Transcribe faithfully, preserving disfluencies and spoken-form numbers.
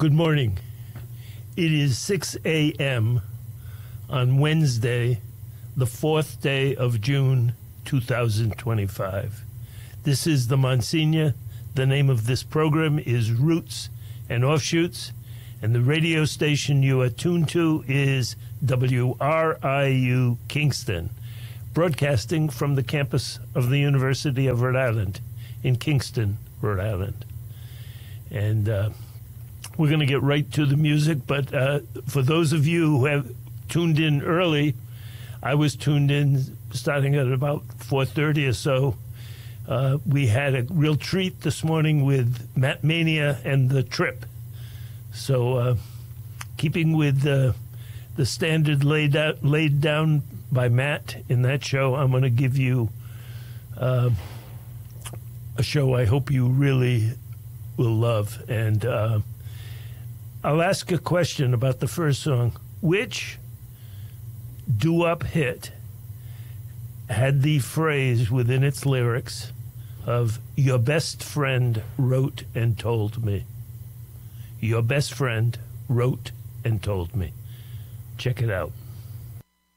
Good morning. It is six a.m. on Wednesday, the fourth day of June, two thousand twenty-five. This is the Monsignor. The name of this program is Roots and Offshoots, and the radio station you are tuned to is W R I U Kingston, broadcasting from the campus of the University of Rhode Island in Kingston, Rhode Island. And uh, we're going to get right to the music, but uh, for those of you who have tuned in early, I was tuned in starting at about four thirty or so. Uh, we had a real treat this morning with Matt Mania and The Trip. So uh, keeping with uh, the standard laid, out, laid down by Matt in that show, I'm going to give you uh, a show I hope you really will love. And uh, I'll ask a question about the first song. Which doo-wop hit had the phrase within its lyrics of "Your best friend wrote and told me"? Your best friend wrote and told me. Check it out.